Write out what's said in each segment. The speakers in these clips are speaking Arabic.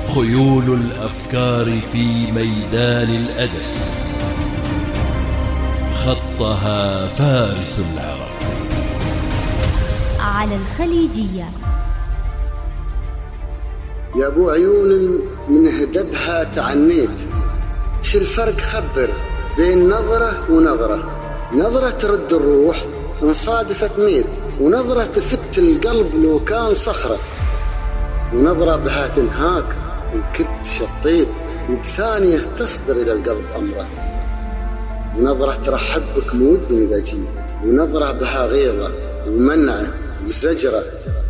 خيول الأفكار في ميدان الأدب، خطها فارس العرب. على الخليجية. يا ابو عيون من هدبها تعنيت، شو الفرق خبر بين نظرة ونظرة؟ نظرة ترد الروح ان صادفت ميت، ونظرة تفت القلب لو كان صخرة، ونظرة بها تنهاك ان كنت شطيت، وبثانية تصدر الى القلب امره، ونظرة ترحب بك مود اذا جيت، ونظرة بها غيظة ومنعه وزجرة،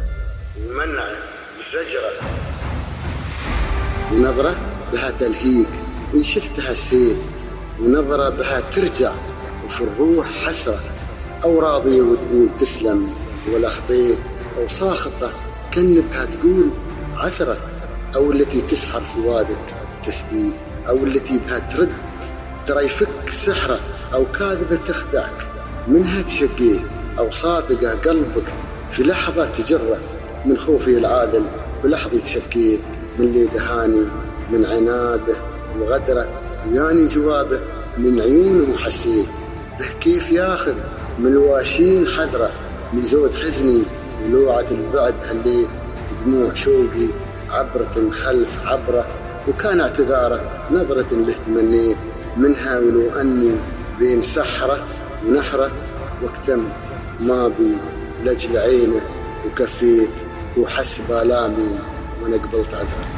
ونظرة بها تلهيك إن شفتها سهيت، ونظرة بها ترجع وفي الروح حسرة، أو راضية وتقول تسلم ولا خطيت، أو ساخطة كأن بها تقول عثرة، أو التي تسحر فؤادك تسديد، أو التي بها ترد ترى يفك سحرة، أو كاذبة تخدعك منها تشقيه، أو صادقة قلبك في لحظة تجره، من خوفي العادل بلحظة تشكيه، من اللي دهاني من عناده وغدره، وياني جوابه من عيونه حسيت، به كيف ياخذ من الواشين حذره، من زود حزني ولوعة البعد هليت، دموع شوقي عبرة خلف عبره، وكان اعتذاره نظرة له تمنيت، منها ولو أني بين سحرة ونحرة، واكتمت ما بي لجل عينه وكفيت، وحس بالامي وانا قبلت عذره.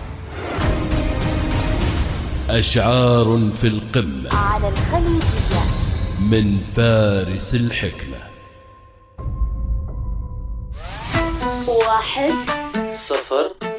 أشعار في القمة على الخليجية من فارس الحكمة. 1 0